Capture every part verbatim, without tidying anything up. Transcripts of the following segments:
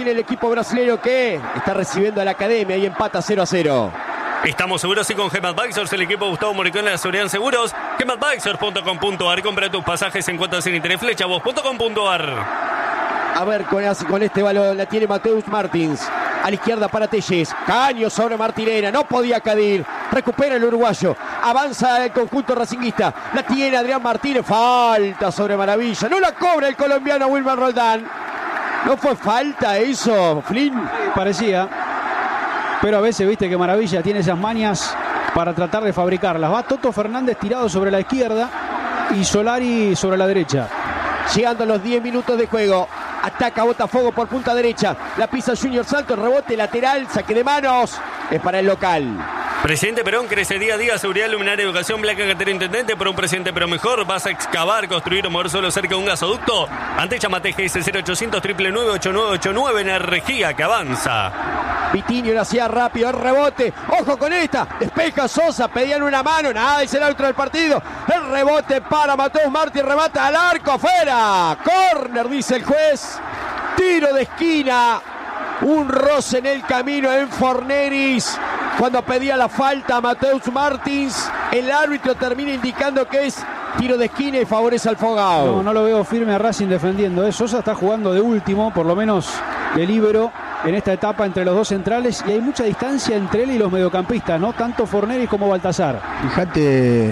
tiene el equipo brasileño que está recibiendo a la academia y empata cero a cero. Estamos seguros y con Gem Advisors, el equipo Gustavo Moricón de la seguridad en seguros. gem advisors punto com punto a r. Compra tus pasajes en cuotas sin interés. Flechavos punto com punto a r. A ver, con, con este balón la tiene Mateus Martins. A la izquierda para Telles. Caño sobre Martinera. No podía Cadir. Recupera el uruguayo. Avanza el conjunto racinguista. La tiene Adrián Martínez. Falta sobre Maravilla. No la cobra el colombiano Wilmar Roldán. ¿No fue falta eso, Flynn? Parecía. Pero a veces viste que Maravilla tiene esas mañas para tratar de fabricarlas. Va Toto Fernández tirado sobre la izquierda y Solari sobre la derecha. Llegando a los diez minutos de juego. Ataca Botafogo por punta derecha. La pisa Junior Santos. Rebote lateral. Saque de manos. Es para el local. Presidente Perón crece día a día. Seguridad, luminaria, educación, Blanca Catero Intendente. Por un presidente pero mejor. ¿Vas a excavar, construir o mover solo cerca de un gasoducto? Ante llamate G S cero ochocientos nueve nueve ocho nueve ocho nueve. Energía que avanza. Vitinho lo hacía rápido, el rebote, ojo con esta, despeja Sosa, pedían una mano, nada, es el árbitro del partido, el rebote para Mateus Martins, remata al arco, afuera, córner, dice el juez, tiro de esquina, un roce en el camino en Forneris, cuando pedía la falta a Mateus Martins, el árbitro termina indicando que es tiro de esquina y favorece al Fogao. No, no lo veo firme a Racing defendiendo, ¿eh? Sosa está jugando de último, por lo menos de líbero, en esta etapa entre los dos centrales y hay mucha distancia entre él y los mediocampistas, ¿no? Tanto Forneris como Baltazar. Fíjate,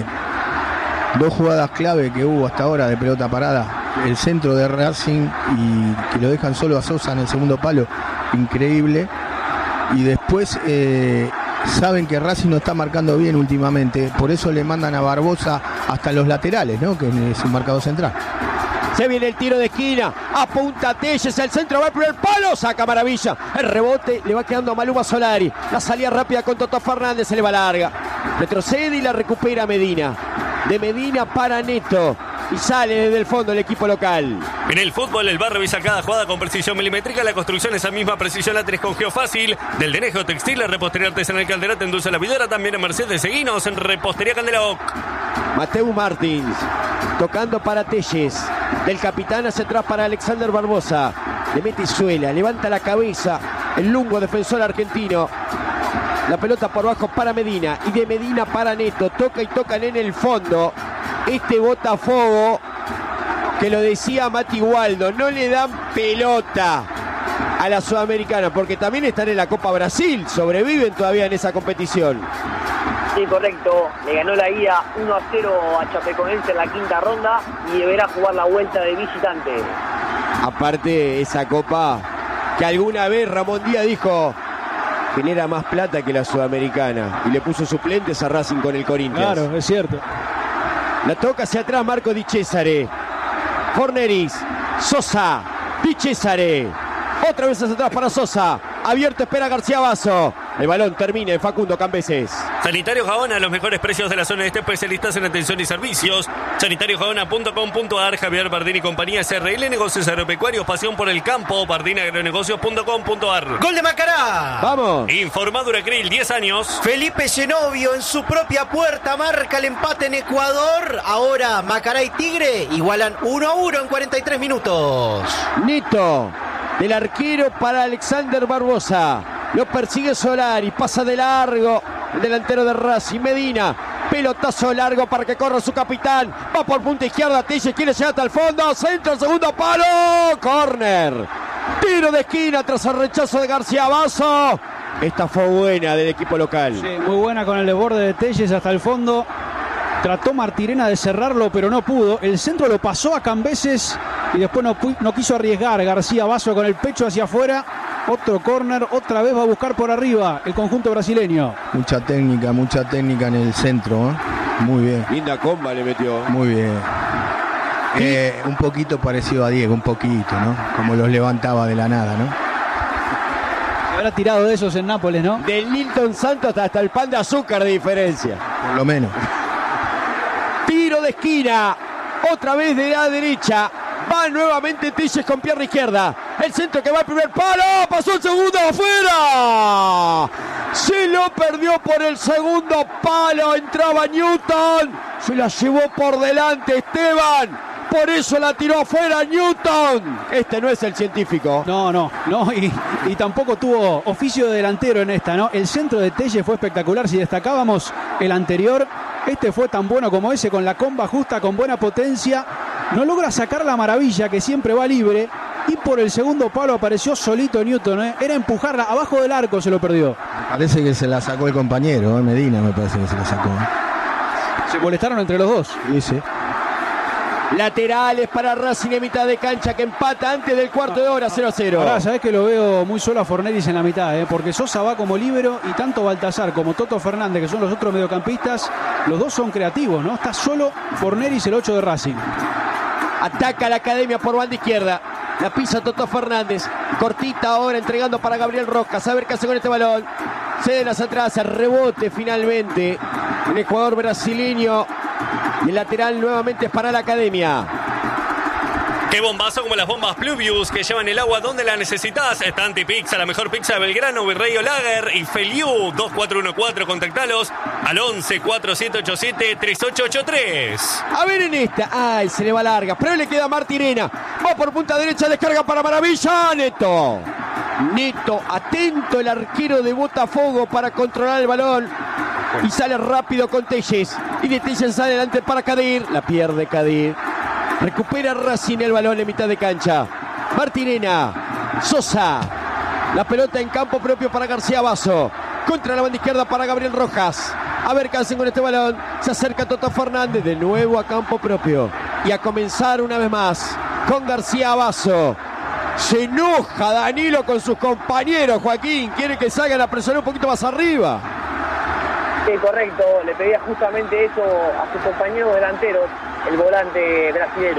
dos jugadas clave que hubo hasta ahora de pelota parada. El centro de Racing y que lo dejan solo a Sosa en el segundo palo, increíble. Y después eh, saben que Racing no está marcando bien últimamente, por eso le mandan a Barbosa hasta los laterales, ¿no? Que es un marcador central. Se viene el tiro de esquina, apunta Telles, el centro va al primer palo, saca Maravilla, el rebote le va quedando a Maluma Solari, la salida rápida con Toto Fernández, se le va larga, retrocede y la recupera Medina, de Medina para Neto, y sale desde el fondo el equipo local. En el fútbol, el bar revisa cada jugada con precisión milimétrica. La construcción, esa misma precisión la tenés con Geofácil. Del Denejo Textil, la repostería artesanal Caldera, te endulza la vidora. También en Mercedes, seguinos en Repostería Candelaoc. Mateus Martins, tocando para Telles. Del capitán hacia atrás para Alexander Barbosa. Le mete suela, levanta la cabeza. El lungo defensor argentino. La pelota por abajo para Medina. Y de Medina para Neto. Toca y tocan en el fondo. Este Botafogo, que lo decía Mati Waldo, no le dan pelota a la Sudamericana, porque también están en la Copa Brasil, sobreviven todavía en esa competición. Sí, correcto, le ganó la ida uno a cero a Chapecoense en la quinta ronda y deberá jugar la vuelta de visitante. Aparte, esa Copa que alguna vez Ramón Díaz dijo genera más plata que la Sudamericana y le puso suplentes a Racing con el Corinthians. Claro, es cierto. La toca hacia atrás Marco Di Cesare. Forneris, Sosa, Di Cesare. Otra vez hacia atrás para Sosa. Abierto espera García Basso. El balón termina en Facundo Cambeses. Sanitario Jabona, los mejores precios de la zona este, especialistas en atención y servicios. sanitario jabona punto com punto a r. Javier Bardini y compañía. S R L, negocios agropecuarios, pasión por el campo. Bardini agronegocios punto com punto a r. ¡Gol de Macará! ¡Vamos! Informadura Krill, diez años. Felipe Genovio en su propia puerta marca el empate en Ecuador. Ahora Macará y Tigre igualan uno a uno en cuarenta y tres minutos. Neto, del arquero para Alexander Barbosa. Lo persigue Solari, pasa de largo el delantero de Racing, Medina, pelotazo largo para que corra su capitán, va por punta izquierda, Telles quiere llegar hasta el fondo, centro, segundo palo, córner, tiro de esquina tras el rechazo de García Basso. Esta fue buena del equipo local. Sí, muy buena con el desborde de Telles hasta el fondo. Trató Martirena de cerrarlo, pero no pudo. El centro lo pasó a Cambeses y después no, no quiso arriesgar. García Basso con el pecho hacia afuera. Otro córner, otra vez va a buscar por arriba el conjunto brasileño. Mucha técnica, mucha técnica en el centro, ¿eh? Muy bien. Linda comba le metió. Muy bien. Eh, un poquito parecido a Diego, un poquito, ¿no? Como los levantaba de la nada, ¿no? Se habrá tirado de esos en Nápoles, ¿no? Del Nilton Santos hasta el pan de azúcar de diferencia. Por lo menos. Tiro de esquina, otra vez de la derecha, va nuevamente Telles con pierna izquierda, el centro que va al primer palo, pasó el segundo, afuera, se lo perdió por el segundo palo, entraba Newton, se la llevó por delante Esteban, por eso la tiró afuera Newton. Este no es el científico. No, no, no, y, y tampoco tuvo oficio de delantero en esta, ¿no? El centro de Telles fue espectacular. Si destacábamos el anterior, este fue tan bueno como ese, con la comba justa, con buena potencia. No logra sacar la maravilla, que siempre va libre. Y por el segundo palo apareció solito Newton, ¿eh? Era empujarla abajo del arco, se lo perdió. Parece que se la sacó el compañero, ¿eh? Medina me parece que se la sacó. Se molestaron entre los dos. Sí, sí. Laterales para Racing en mitad de cancha, que empata antes del cuarto de hora, cero a cero. Ahora, sabés que lo veo muy solo a Forneris en la mitad, ¿eh? Porque Sosa va como líbero y tanto Baltasar como Toto Fernández, que son los otros mediocampistas, los dos son creativos, ¿no? Está solo Forneris, el ocho de Racing. Ataca la Academia por banda izquierda. La pisa Toto Fernández. Cortita ahora entregando para Gabriel Rojas. A ver qué hace con este balón. Ceden hacia atrás. Rebote finalmente. El jugador brasileño. Y el lateral nuevamente es para la Academia. Qué bombazo como las bombas Pluvius que llevan el agua donde la necesitas. Stanti Pizza, la mejor pizza de Belgrano, Virrey Lager y Feliu. Dos cuatro uno cuatro, contactalos al once cuatro siete ocho siete tres ocho ocho tres. A ver en esta. Ay, se le va larga. Pero le queda a Martirena. Va por punta derecha, descarga para Maravilla. Neto. Neto, atento el arquero de Botafogo para controlar el balón. Y sale rápido con Telles. Y de Telles sale adelante para Kadir. La pierde Kadir. Recupera Racing el balón en mitad de cancha. Martirena. Sosa. La pelota en campo propio para García Basso. Contra la banda izquierda para Gabriel Rojas. A ver qué hacen con este balón. Se acerca Toto Fernández de nuevo a campo propio. Y a comenzar una vez más con García Basso. Se enoja Danilo con sus compañeros, Joaquín. Quiere que salgan a presionar un poquito más arriba. Sí, correcto. Le pedía justamente eso a sus compañeros delanteros, el volante brasilero.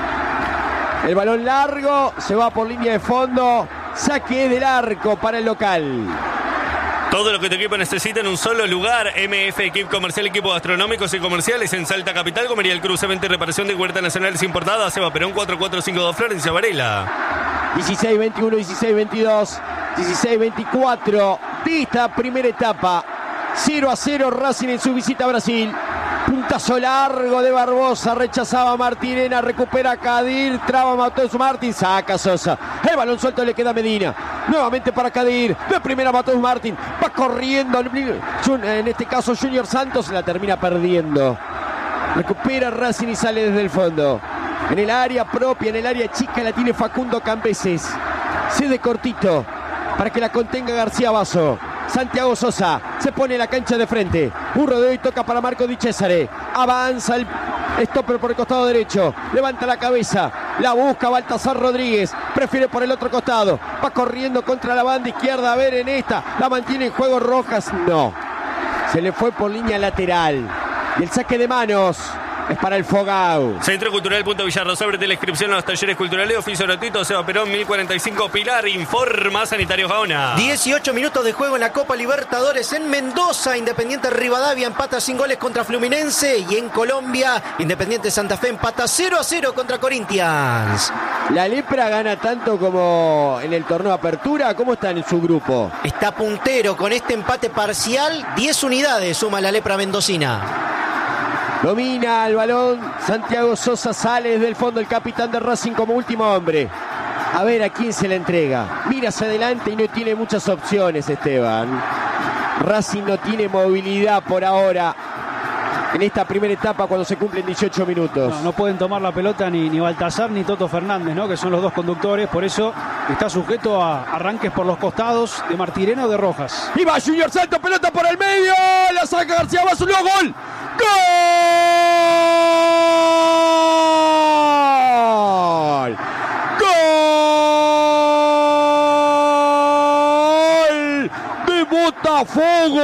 El balón largo, se va por línea de fondo. Saque del arco para el local. Todo lo que tu equipo necesita en un solo lugar. M F Equip Comercial, equipos gastronómicos y comerciales en Salta Capital, Comería el Cruce, venta y reparación de huertas nacionales importadas. Seba Perón cuatro cuatro cinco dos, Florencia Varela. dieciséis veintiuno, dieciséis veintidós, dieciséis veinticuatro de esta primera etapa. cero a cero Racing en su visita a Brasil. Puntazo largo de Barbosa, rechazaba Martirena, recupera Kadir, traba Matheus Martin, saca Sosa. El balón suelto le queda a Medina. Nuevamente para Kadir, de primera Matheus Martin, va corriendo, en este caso Junior Santos, la termina perdiendo. Recupera Racing y sale desde el fondo. En el área propia, en el área chica la tiene Facundo Cambeses. Cede cortito para que la contenga García Basso. Santiago Sosa se pone la cancha de frente. Un rodeo y toca para Marco Di Cesare. Avanza el stopper por el costado derecho. Levanta la cabeza. La busca Baltasar Rodríguez. Prefiere por el otro costado. Va corriendo contra la banda izquierda. A ver en esta. La mantiene en juego Rojas. No. Se le fue por línea lateral. Y el saque de manos es para el Fogau. Centro Cultural Punto Villarrosa. Abrete la inscripción a los talleres culturales. Oficio gratuito. Seba Perón mil cuarenta y cinco Pilar. Informa Sanitario Gaona. dieciocho minutos de juego en la Copa Libertadores en Mendoza. Independiente Rivadavia empata sin goles contra Fluminense. Y en Colombia, Independiente Santa Fe empata cero a cero contra Corinthians. La Lepra gana tanto como en el torneo Apertura. ¿Cómo está en su grupo? Está puntero con este empate parcial. diez unidades suma la Lepra mendocina. Domina el balón, Santiago Sosa sale desde el fondo, el capitán de Racing como último hombre. A ver a quién se le entrega. Mira hacia adelante y no tiene muchas opciones Esteban. Racing no tiene movilidad por ahora en esta primera etapa cuando se cumplen dieciocho minutos. No, no pueden tomar la pelota ni, ni Baltasar ni Toto Fernández, ¿no? Que son los dos conductores, por eso está sujeto a arranques por los costados de Martirena o de Rojas. Y va Junior Santos, pelota por el medio, la saca García Basso, luego gol. ¡Gol! ¡Gol! ¡De Botafogo!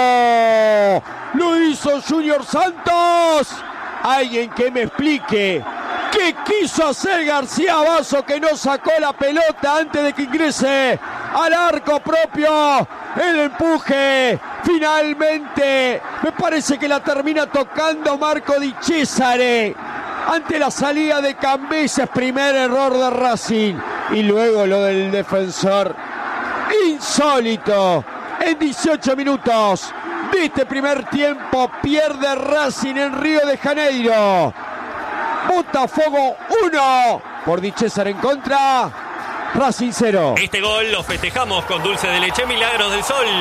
Lo hizo Junior Santos. Alguien que me explique qué quiso hacer García Basso, que no sacó la pelota antes de que ingrese al arco propio. El empuje, finalmente, me parece que la termina tocando Marco Di Cesare ante la salida de Cambeses. Primer error de Racing y luego lo del defensor. Insólito. En dieciocho minutos de este primer tiempo pierde Racing en Río de Janeiro. Botafogo uno. Por Di César en contra. Racing cero. Este gol lo festejamos con dulce de leche Milagros del Sol.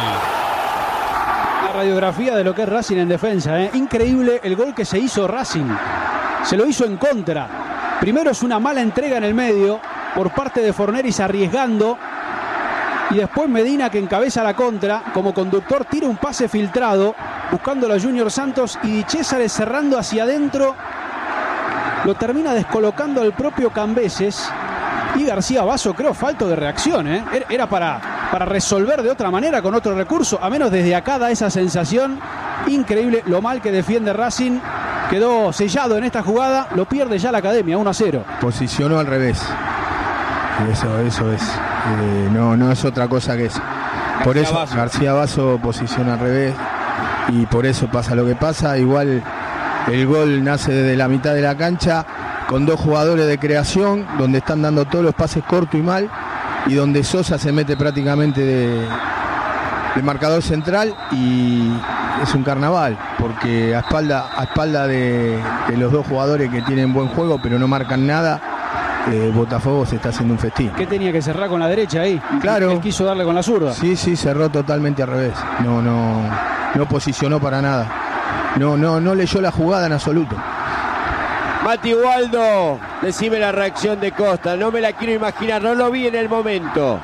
La radiografía de lo que es Racing en defensa, ¿eh? Increíble el gol que se hizo Racing. Se lo hizo en contra. Primero es una mala entrega en el medio por parte de Forneris arriesgando. Y después Medina, que encabeza la contra, como conductor tira un pase filtrado buscándolo a Junior Santos, y Di César cerrando hacia adentro lo termina descolocando al propio Cambeses. Y García Basso, creo, falto de reacción, ¿eh? Era para, para resolver de otra manera con otro recurso. A menos desde acá da esa sensación. Increíble lo mal que defiende Racing. Quedó sellado en esta jugada. Lo pierde ya la Academia, uno a cero. Posicionó al revés. Eso, eso es. Eh, no, no es otra cosa que eso. Por García eso Basso. García Basso posiciona al revés. Y por eso pasa lo que pasa. Igual el gol nace desde la mitad de la cancha, con dos jugadores de creación, donde están dando todos los pases corto y mal, y donde Sosa se mete prácticamente de, de marcador central, y es un carnaval, porque a espalda, a espalda de, de los dos jugadores que tienen buen juego pero no marcan nada, eh, Botafogo se está haciendo un festín. ¿Qué tenía que cerrar con la derecha ahí? Claro. Él quiso darle con la zurda. Sí, sí, cerró totalmente al revés. No, no, no posicionó para nada. No, no, no leyó la jugada en absoluto. Mati Waldo, decime la reacción de Costa. No me la quiero imaginar, no lo vi en el momento.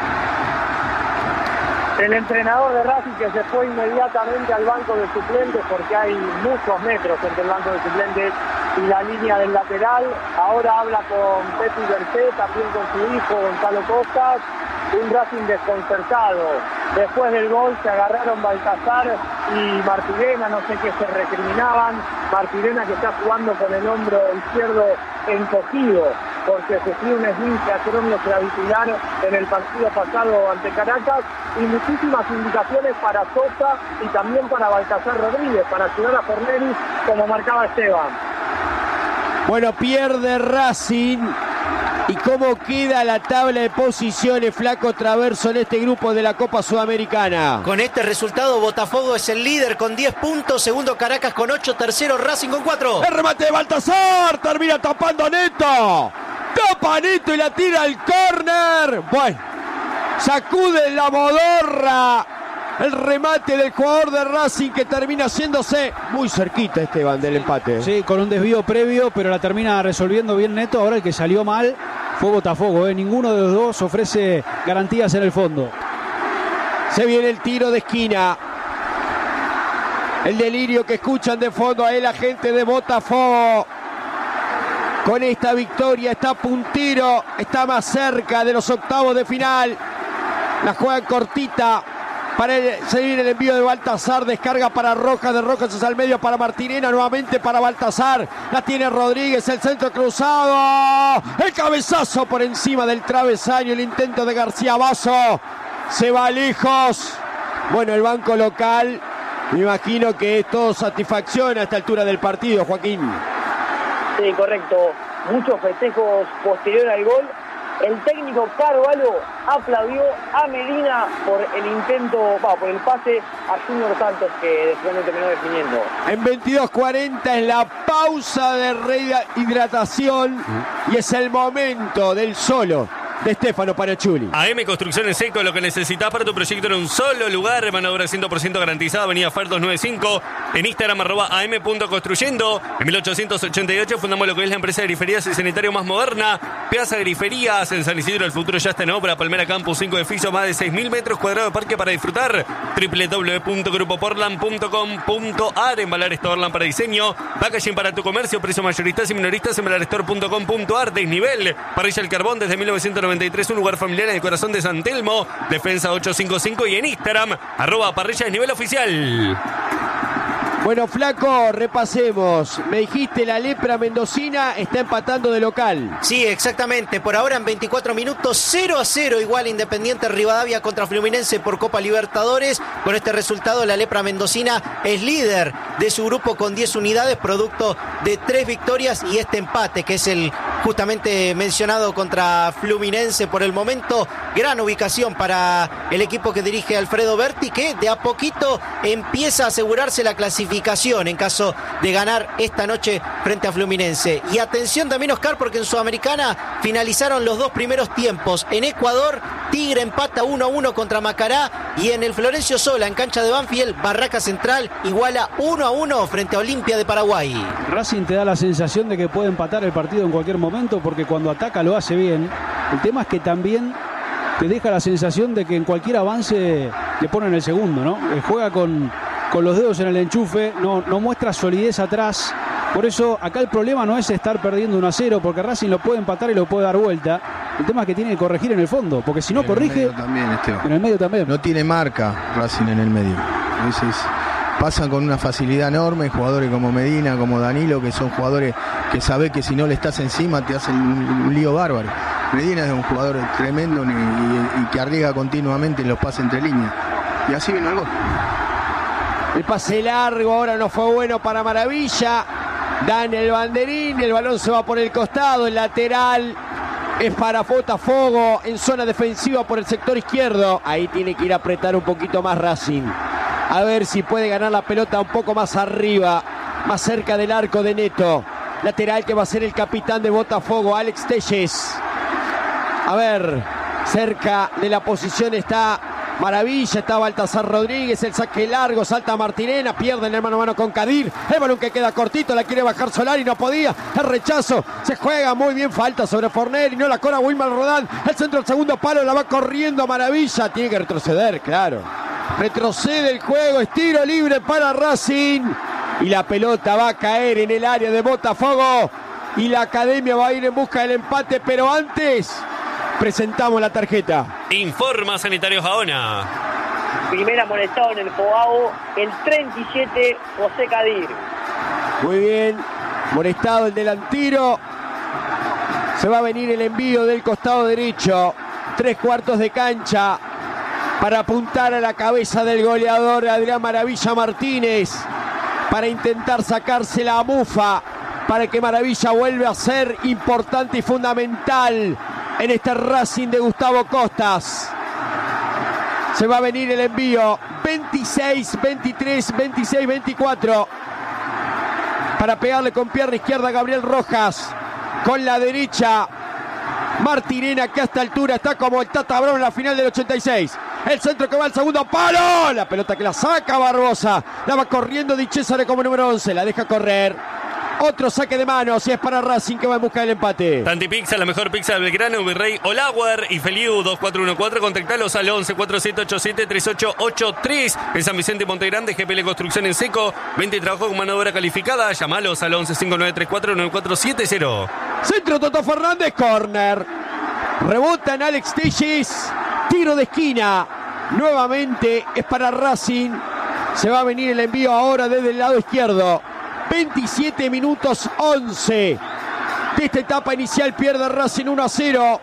El entrenador de Racing, que se fue inmediatamente al banco de suplentes, porque hay muchos metros entre el banco de suplentes y la línea del lateral. Ahora habla con Pepi Bercé, también con su hijo Gonzalo Costas. Un Racing desconcertado. Después del gol se agarraron Baltazar y Martirena, no sé qué se recriminaban. Martirena, que está jugando con el hombro izquierdo encogido porque sufrió un esguince acromioclavicular en el partido pasado ante Caracas, y muchísimas indicaciones para Sosa y también para Baltazar Rodríguez, para ayudar a Forneris, como marcaba Esteban. Bueno, pierde Racing. ¿Y cómo queda la tabla de posiciones, Flaco Traverso, en este grupo de la Copa Sudamericana? Con este resultado, Botafogo es el líder con diez puntos, segundo Caracas con ocho, tercero Racing con cuatro. El remate de Baltazar, termina tapando Neto. Tapa Neto y la tira al córner. Bueno, sacude la modorra. El remate del jugador de Racing, que termina haciéndose muy cerquita, Esteban, del empate. Sí, con un desvío previo, pero la termina resolviendo bien Neto. Ahora el que salió mal fue Botafogo, ¿eh? Ninguno de los dos ofrece garantías en el fondo. Se viene el tiro de esquina. El delirio que escuchan de fondo ahí la gente de Botafogo. Con esta victoria está puntero, está más cerca de los octavos de final. La juega cortita para el, seguir el envío de Baltazar. Descarga para Rojas, de Rojas es al medio para Martirena, nuevamente para Baltazar. La tiene Rodríguez, el centro cruzado. El cabezazo por encima del travesaño, el intento de García Basso. Se va lejos. Bueno, el banco local, me imagino que es todo satisfacción a esta altura del partido, Joaquín. Sí, correcto. Muchos festejos posterior al gol. El técnico Carvalho aplaudió a Medina por el intento, bah, por el pase a Junior Santos, que después no terminó definiendo. En veintidós cuarenta es la pausa de rehidratación y es el momento del solo de Stefano Panachuli. A M Construcciones Seco, lo que necesitas para tu proyecto en un solo lugar. Mano de obra cien por ciento garantizada, Avenida Fer doscientos noventa y cinco. En Instagram, arroba am.construyendo. En mil ochocientos ochenta y ocho fundamos lo que es la empresa de griferías y sanitario más moderna, Piazza Griferías. En San Isidro el futuro ya está en obra. Palmera Campus, cinco edificios, más de seis mil metros cuadrados de parque para disfrutar. doble u doble u doble u punto grupo portland punto com punto a r. Embalar Store Orland para diseño. Packaging para tu comercio. Precios mayoristas y minoristas. Embalar Store punto com punto a r. Desnivel. Parrilla El Carbón desde mil novecientos noventa y tres. Un lugar familiar en el corazón de San Telmo. Defensa ochocientos cincuenta y cinco. Y en Instagram, arroba parrilla Desnivel oficial. Bueno, Flaco, repasemos. Me dijiste la lepra mendocina está empatando de local. Sí, exactamente. Por ahora en veinticuatro minutos, cero a cero igual Independiente Rivadavia contra Fluminense por Copa Libertadores. Con este resultado, la lepra mendocina es líder de su grupo con diez unidades, producto de tres victorias y este empate, que es el justamente mencionado contra Fluminense por el momento. Gran ubicación para el equipo que dirige Alfredo Berti, que de a poquito empieza a asegurarse la clasificación en caso de ganar esta noche frente a Fluminense. Y atención también, Oscar, porque en Sudamericana finalizaron los dos primeros tiempos. En Ecuador, Tigre empata uno a uno contra Macará, y en el Florencio Sola, en cancha de Banfield, Barraca Central iguala uno a uno frente a Olimpia de Paraguay. Racing te da la sensación de que puede empatar el partido en cualquier momento, porque cuando ataca lo hace bien. El tema es que también te deja la sensación de que en cualquier avance le ponen el segundo, ¿no? Juega con, con los dedos en el enchufe, no, no muestra solidez atrás. Por eso acá el problema no es estar perdiendo uno a cero, porque Racing lo puede empatar y lo puede dar vuelta. El tema es que tiene que corregir en el fondo, porque si no en corrige... El medio también, Esteban. En el medio también. No tiene marca Racing en el medio. A veces pasan con una facilidad enorme jugadores como Medina, como Danilo, que son jugadores que sabés que si no le estás encima te hacen un, un lío bárbaro. Medina es un jugador tremendo y, y, y que arriesga continuamente los pases entre líneas. Y así vino el gol. El pase largo ahora no fue bueno para Maravilla. Dan el banderín, el balón se va por el costado, el lateral es para Botafogo en zona defensiva por el sector izquierdo. Ahí tiene que ir a apretar un poquito más Racing. A ver si puede ganar la pelota un poco más arriba, más cerca del arco de Neto. Lateral que va a ser el capitán de Botafogo, Alex Telles. A ver, cerca de la posición está Maravilla, está Baltasar Rodríguez, el saque largo, salta Martirena, pierden el mano a mano con Kadir, el balón que queda cortito, la quiere bajar Solari, no podía, el rechazo, se juega muy bien, falta sobre Fornelli, no la cora Wilmar Rodán, el centro del segundo palo, la va corriendo Maravilla, tiene que retroceder, claro, retrocede el juego, es tiro libre para Racing, y la pelota va a caer en el área de Botafogo, y la Academia va a ir en busca del empate, pero antes... presentamos la tarjeta. Informa Sanitario Jaona. Primera amonestado en el Fogao, el treinta y siete, José Kadir. Muy bien, molestado el delantero. Se va a venir el envío del costado derecho. Tres cuartos de cancha para apuntar a la cabeza del goleador Adrián Maravilla Martínez, para intentar sacarse la mufa, para que Maravilla vuelva a ser importante y fundamental en este Racing de Gustavo Costas. Se va a venir el envío. veintiséis, veintitrés, veintiséis, veinticuatro. Para pegarle con pierna izquierda a Gabriel Rojas. Con la derecha Martirena, que a esta altura está como el Tata Brown en la final del ochenta y seis. El centro que va al segundo palo. La pelota que la saca Barbosa. La va corriendo Di Cesare como número once. La deja correr. Otro saque de manos y es para Racing, que va a buscar el empate. Tanti Pizza, la mejor pizza de Belgrano, Virrey Olauer y Feliu dos cuatro uno cuatro. Contactalos al once, cuatro siete ocho siete, tres ocho ocho tres. En San Vicente y Montegrande, G P L Construcción en seco. Venta y trabajo con mano de obra calificada. Llamalos al once, cinco nueve tres cuatro, nueve cuatro siete cero. Centro Toto Fernández, corner. Rebota en Alex Telles. Tiro de esquina. Nuevamente es para Racing. Se va a venir el envío ahora desde el lado izquierdo. veintisiete minutos once de esta etapa inicial, pierde Racing uno a cero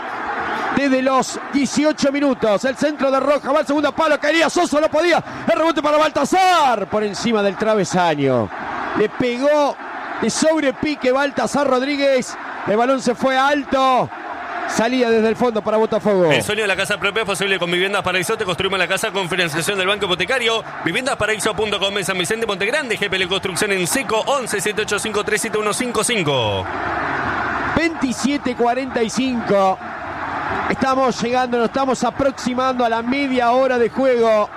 desde los dieciocho minutos. El centro de Roja va al segundo palo, caería Soso, no podía, el rebote para Baltasar por encima del travesaño, le pegó de sobrepique Baltasar Rodríguez, el balón se fue alto. Salía desde el fondo para Botafogo. El sueño de la casa propia es posible con Viviendas Paraíso. Te construimos la casa con financiación del Banco Hipotecario. viviendas paraíso punto com en San Vicente Montegrande. G P L Construcción en seco. once, siete ocho cinco, tres siete uno cinco cinco. veintisiete cuarenta y cinco. Estamos llegando, nos estamos aproximando a la media hora de juego.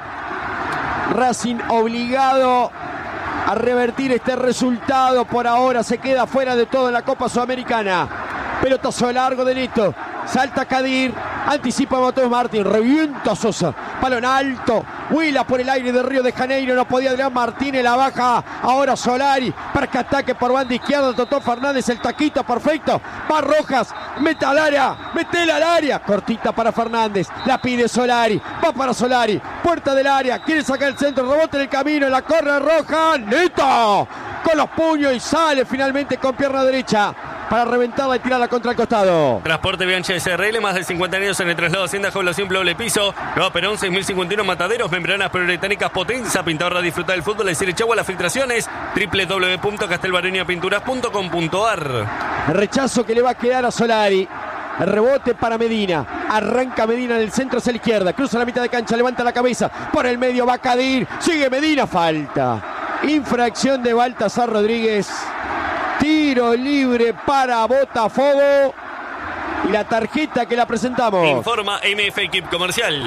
Racing obligado a revertir este resultado. Por ahora se queda fuera de todo en la Copa Sudamericana. Pelotazo largo de Neto. Salta Kadir. Anticipa a Matheus Martín. Revienta Sosa. Balón alto. Huila por el aire de Río de Janeiro. No podía Adrián Martínez. La baja ahora Solari. Para que ataque por banda izquierda. Totó Fernández. El taquito perfecto. Va Rojas. Mete al área. Metela al área. Cortita para Fernández. La pide Solari. Va para Solari. Puerta del área. Quiere sacar el centro. Rebote en el camino. La corre Rojas. Neto. Con los puños y sale finalmente con pierna derecha. para reventarla y tirarla contra el costado. Transporte Bianchi S R L, más de cincuenta años en el traslado Hacienda, jaula simple, doble piso. Nueva Perón, seis mil cincuenta y uno, Mataderos, membranas poliuretánicas Potenza, pintadora, disfrutar del fútbol, decir Chagua, las filtraciones, doble u doble u doble u punto castelbaronia pinturas punto com punto a r. El rechazo que le va a quedar a Solari. El rebote para Medina. Arranca Medina en el centro hacia la izquierda. Cruza la mitad de cancha, levanta la cabeza. Por el medio va Kadir. Sigue Medina, falta. Infracción de Baltasar Rodríguez. Tiro libre para Botafogo. Y la tarjeta que la presentamos. Informa M F Equip Comercial.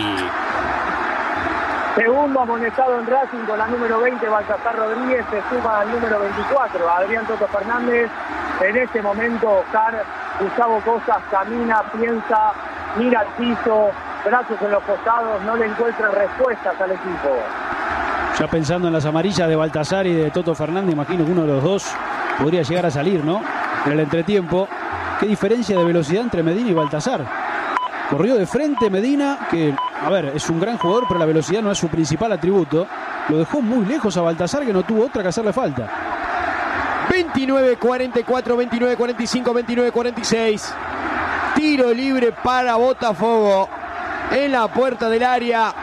Segundo amonestado en Racing con la número veinte, Baltasar Rodríguez, se suma al número veinticuatro, Adrián Toto Fernández. En este momento, Oscar, Gustavo Cosas camina, piensa, mira al piso, brazos en los costados, no le encuentra respuestas al equipo. Ya pensando en las amarillas de Baltasar y de Toto Fernández, imagino que uno de los dos podría llegar a salir, ¿no? En el entretiempo. ¿Qué diferencia de velocidad entre Medina y Baltasar? Corrió de frente Medina, que, a ver, es un gran jugador, pero la velocidad no es su principal atributo. Lo dejó muy lejos a Baltasar, que no tuvo otra que hacerle falta. veintinueve cuarenta y cuatro, veintinueve cuarenta y cinco, veintinueve cuarenta y seis. Tiro libre para Botafogo. En la puerta del área.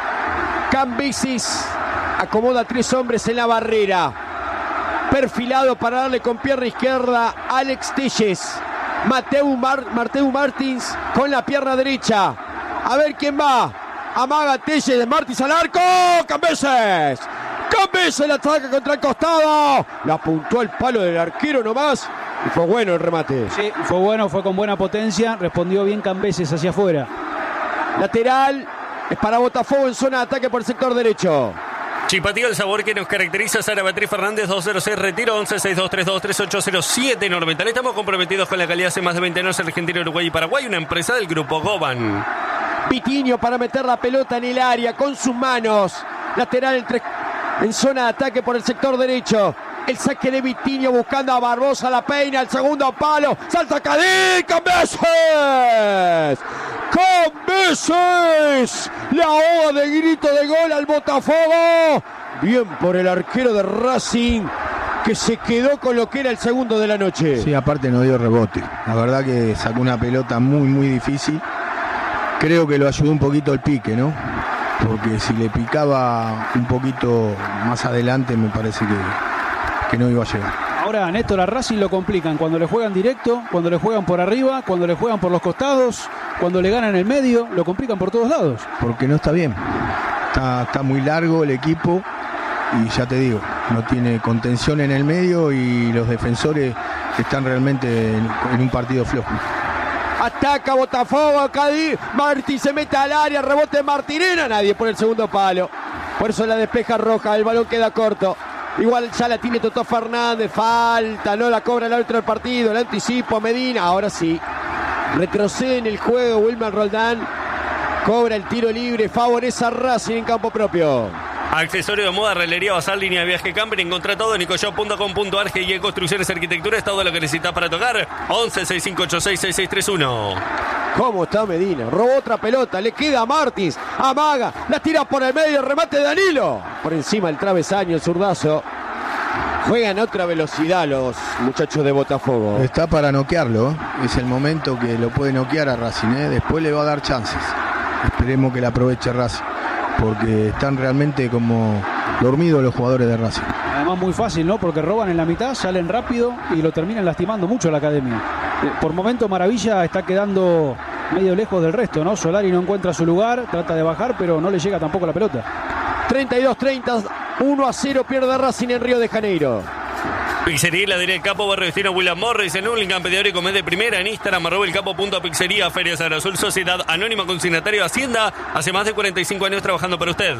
Cambisis acomoda tres hombres en la barrera. Perfilado para darle con pierna izquierda Alex Telles. Mateu, Mar- Mateu Martins con la pierna derecha. A ver quién va. Amaga Telles, Martins al arco. Cambeses. Cambeses la ataca contra el costado. La apuntó al palo del arquero nomás. Y fue bueno el remate. Sí, fue bueno, fue con buena potencia. Respondió bien Cambeses hacia afuera. Lateral es para Botafogo en zona de ataque por el sector derecho. Chipatío, el sabor que nos caracteriza. Sara Beatriz Fernández, dos cero seis, retiro, once seis dos tres dos tres ocho cero siete Normental. Estamos comprometidos con la calidad hace más de veinte años en Argentina, Uruguay y Paraguay, una empresa del Grupo Goban. Vitinho para meter la pelota en el área con sus manos. Lateral entre, en zona de ataque por el sector derecho. El saque de Vitinho buscando a Barbosa, la peina, el segundo palo. Salta Kadir, Cambeses. Cambeses. La oda de grito de gol al Botafogo. Bien por el arquero de Racing, que se quedó con lo que era el segundo de la noche. Sí, aparte no dio rebote. La verdad que sacó una pelota muy, muy difícil. Creo que lo ayudó un poquito el pique, ¿no? Porque si le picaba un poquito más adelante, me parece que, que no iba a llegar. Ahora a Néstor, a Racing lo complican cuando le juegan directo, cuando le juegan por arriba, cuando le juegan por los costados, cuando le ganan el medio, lo complican por todos lados. Porque no está bien. Está, está muy largo el equipo y ya te digo, no tiene contención en el medio y los defensores están realmente en, en un partido flojo. Ataca Botafogo, Kadir, Martí se mete al área, rebote de Martirena, nadie por el segundo palo. Por eso la despeja Roja, el balón queda corto. Igual ya la tiene Toto Fernández, falta, no la cobra el árbitro del partido, el anticipo a Medina, ahora sí. Retrocede en el juego Wilmer Roldán, cobra el tiro libre, favorece a Racing en campo propio. Accesorio de moda, relería basal, línea de viaje camper. Encontrá todo en nicoshop punto com punto a r. G I E Construcciones, Arquitectura, es todo lo que necesitas para tocar. once seis cinco ocho seis seis seis tres uno. ¿Cómo está Medina? Robó otra pelota, le queda a Martins, amaga, la tira por el medio, remate de Danilo. Por encima el travesaño, el zurdazo. Juegan a otra velocidad los muchachos de Botafogo. Está para noquearlo, ¿eh? Es el momento que lo puede noquear a Racing, ¿eh? Después le va a dar chances. Esperemos que la aproveche Racing, porque están realmente como dormidos los jugadores de Racing. Además muy fácil, ¿no? Porque roban en la mitad, salen rápido y lo terminan lastimando mucho a la academia. Por momento Maravilla está quedando medio lejos del resto, ¿no? Solari no encuentra su lugar, trata de bajar, pero no le llega tampoco la pelota. treinta y dos treinta, uno a cero pierde Racing en Río de Janeiro. Pizzería Heladería El Capo, Barrio Destino William Morris, en Hurlingham, pedidor y comer de primera, en Instagram, arroba el capo punto pizzería, Feria San Azul, Sociedad Anónima Consignatario de Hacienda, hace más de cuarenta y cinco años trabajando para usted.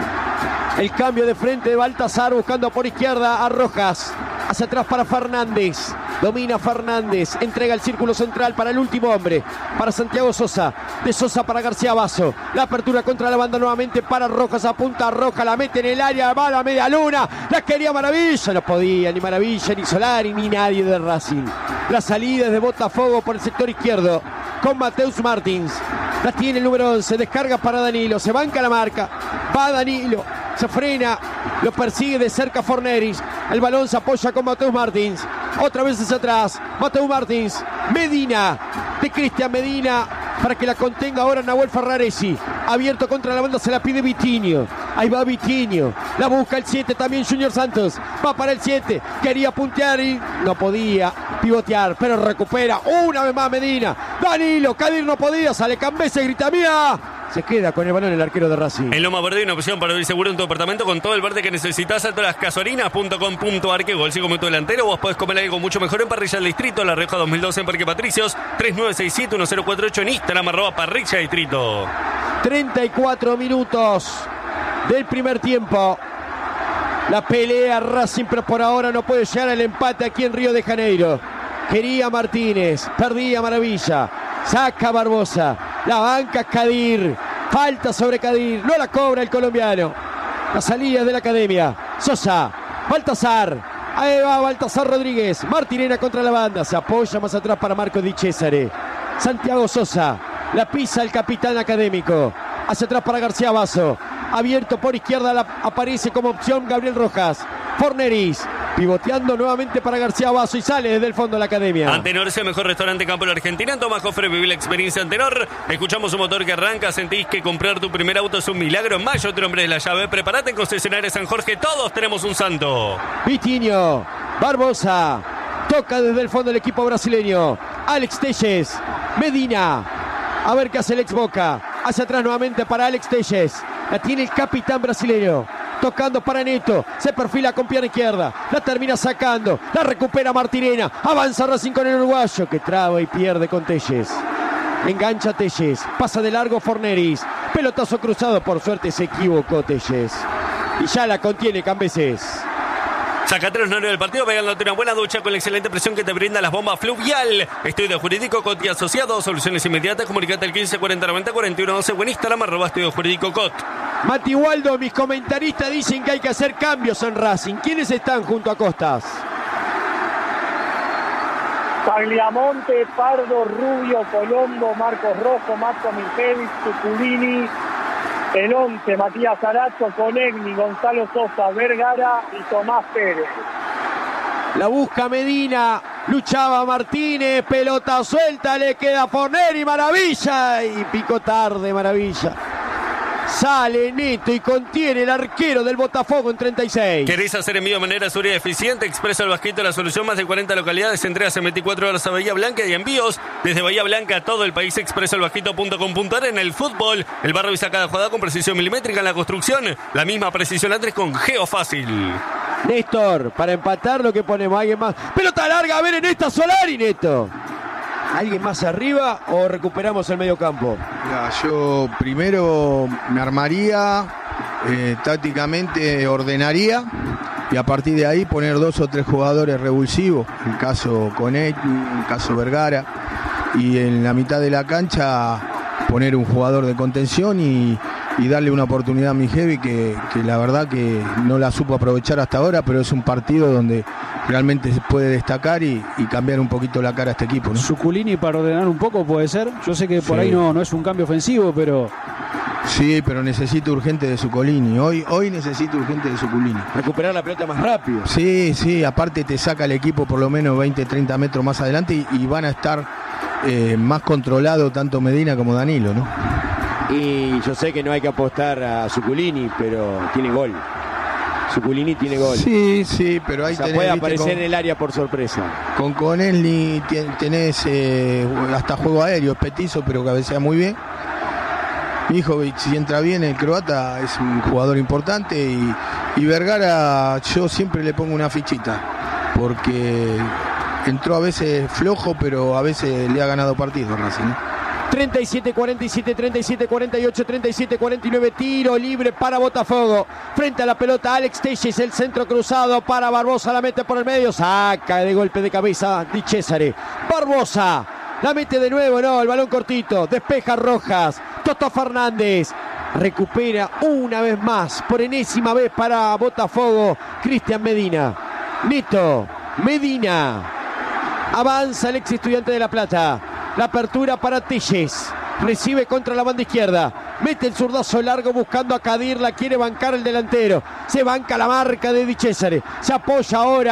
El cambio de frente de Baltasar buscando por izquierda a Rojas. Hacia atrás para Fernández. Domina Fernández. Entrega el círculo central para el último hombre. Para Santiago Sosa. De Sosa para García Basso. La apertura contra la banda nuevamente para Rojas. Apunta a Roja. La mete en el área. Va a la media luna. La quería Maravilla. No podía ni Maravilla, ni Solari, ni nadie de Racing. La salida es de Botafogo por el sector izquierdo. Con Mateus Martins. La tiene el número once. Descarga para Danilo. Se banca la marca. Va Danilo. Se frena, lo persigue de cerca Forneris. El balón se apoya con Mateus Martins. Otra vez hacia atrás. Mateo Martins. Medina. De Cristian Medina. Para que la contenga ahora Nahuel Ferraresi. Abierto contra la banda, se la pide Vitinho. Ahí va Vitinho. La busca el siete también Junior Santos. Va para el siete. Quería puntear y no podía pivotear. Pero recupera una vez más Medina. Danilo. Kadir no podía. Sale Cambese. Grita mía. Se queda con el balón el arquero de Racing. En Loma Verde, una opción para vivir seguro en tu departamento con todo el verde que necesitas. A todas las casorinas punto com punto ar. Que gol cinco minutos delantero. Vos podés comer algo mucho mejor en Parrilla del Distrito. La Rioja dos mil doce en Parque Patricios. tres nueve seis siete uno cero cuatro ocho en Instagram. Arroba Parrilla Distrito. treinta y cuatro minutos del primer tiempo. La pelea Racing, pero por ahora no puede llegar al empate aquí en Río de Janeiro. Quería Martínez. Perdía Maravilla. Saca Barbosa. La banca Kadir. Falta sobre Kadir. No la cobra el colombiano. La salida de la academia. Sosa. Baltasar. Ahí va Baltasar Rodríguez. Martirena contra la banda. Se apoya más atrás para Marco Di Cesare. Santiago Sosa. La pisa el capitán académico. Hacia atrás para García Basso. Abierto por izquierda. La, aparece como opción Gabriel Rojas. Forneris. Pivoteando nuevamente para García Basso y sale desde el fondo de la academia. Antenor es el mejor restaurante campo de la Argentina. Tomás Jofre, viví la experiencia Antenor. Escuchamos un motor que arranca. Sentís que comprar tu primer auto es un milagro. En mayo, tu nombre es la llave. Prepárate en concesionaria San Jorge. Todos tenemos un santo. Vitinho. Barbosa. Toca desde el fondo el equipo brasileño. Alex Telles. Medina. A ver qué hace el ex Boca. Hacia atrás nuevamente para Alex Telles. La tiene el capitán brasileño. Tocando para Neto, se perfila con pierna izquierda, la termina sacando, la recupera Martirena, avanza Racing con el uruguayo que traba y pierde con Telles. Engancha Telles, pasa de largo Forneris, pelotazo cruzado, por suerte se equivocó Telles. Y ya la contiene Cambeses. Sacate los nervios del partido pegándote una buena ducha con la excelente presión que te brinda las bombas Fluvial. Estudio Jurídico Cot y Asociados. Soluciones inmediatas. Comunicate al quince cuarenta noventa cuarenta y uno doce o en Instagram arroba Estudio Jurídico Cot. Mati Waldo, mis comentaristas dicen que hay que hacer cambios en Racing. ¿Quiénes están junto a Costas? Tagliamonte, Pardo, Rubio, Colombo, Marcos Rojo, Marco Michelis, Tuculini. El once, Matías Aracho, Conegni, Gonzalo Sosa, Vergara y Tomás Pérez. La busca Medina, luchaba Martínez, pelota suelta, le queda Forneri, Maravilla, y picó tarde Maravilla. Sale Neto y contiene el arquero del Botafogo en treinta y seis. ¿Queréis hacer envío de manera segura y eficiente? Expreso el Vasquito, la solución. Más de cuarenta localidades, entregas en veinticuatro horas a Bahía Blanca y envíos desde Bahía Blanca a todo el país. expreso el vasquito punto com punto ar. En el fútbol, el barro avisa cada jugada con precisión milimétrica. En la construcción, la misma precisión antes con Geofácil. Néstor, para empatar lo que ponemos, alguien más. Pelota larga, a ver en esta Solari, Neto. ¿Alguien más arriba o recuperamos el medio campo? Ya, yo primero me armaría, eh, tácticamente ordenaría y a partir de ahí poner dos o tres jugadores revulsivos, el caso Conegni, el caso Vergara, y en la mitad de la cancha poner un jugador de contención y, y darle una oportunidad a Mijevi que, que la verdad que no la supo aprovechar hasta ahora, pero es un partido donde realmente se puede destacar y, y cambiar un poquito la cara a este equipo, ¿no? Suculini para ordenar un poco puede ser. Yo sé que por sí. ahí no, no es un cambio ofensivo, pero... Sí, pero necesito urgente de Suculini. Hoy, hoy necesito urgente de Suculini. Recuperar la pelota más rápido. Sí, sí, aparte te saca el equipo por lo menos veinte, treinta metros más adelante y, y van a estar eh, más controlados tanto Medina como Danilo, ¿no? Y yo sé que no hay que apostar a Suculini, pero tiene gol. Suculini tiene gol. Sí, sí, pero ahí o sea, tenés, puede ¿viste? aparecer con, en el área por sorpresa. Con Conelli tenés eh, hasta juego aéreo, es petizo, pero cabecea muy bien. Mijovic, si entra bien, el croata es un jugador importante y, y Vergara yo siempre le pongo una fichita, porque entró a veces flojo, pero a veces le ha ganado partidos Racing, ¿no? treinta y siete cuarenta y siete, treinta y siete cuarenta y ocho, treinta y siete cuarenta y nueve, tiro libre para Botafogo. Frente a la pelota Alex Telles, el centro cruzado para Barbosa, la mete por el medio, saca de golpe de cabeza Di Cesare. Barbosa, la mete de nuevo, no, el balón cortito, despeja Rojas, Toto Fernández. Recupera una vez más, por enésima vez para Botafogo, Cristian Medina. Neto, Medina. Avanza el ex Estudiante de La Plata. La apertura para Telles. Recibe contra la banda izquierda. Mete el zurdazo largo buscando a Kadir. La quiere bancar el delantero. Se banca la marca de Di Cesare. Se apoya ahora